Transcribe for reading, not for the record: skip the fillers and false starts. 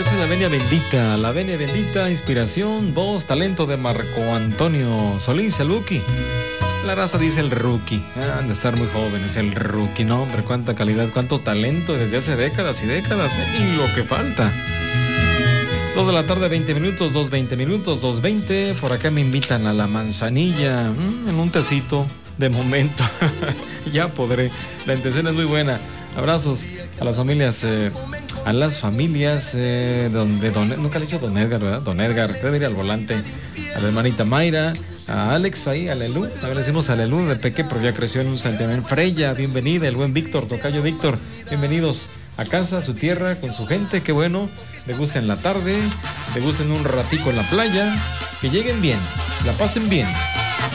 Esa es la venia bendita, inspiración, voz, talento de Marco Antonio Solís, el Buki. La raza dice el rookie. Han de estar muy jóvenes, el rookie. No, hombre, cuánta calidad, cuánto talento desde hace décadas y décadas, y lo que falta. 2 de la tarde, 20 minutos, 2:20 minutos, 2:20. Por acá me invitan a la Manzanilla, en un tecito, de momento. Ya podré. La intención es muy buena. Abrazos a las familias, nunca le he dicho Don Edgar, ¿verdad? Don Edgar, te diría al volante. A la hermanita Mayra, a Alex ahí, a Lelú. A ver, le decimos a Lelú de Peque, pero ya creció en un santiamén. Freya, bienvenida. El buen Víctor, tocayo Víctor, bienvenidos a casa, a su tierra, con su gente. Qué bueno. Le gusten la tarde, le gusten un ratico en la playa. Que lleguen bien, la pasen bien.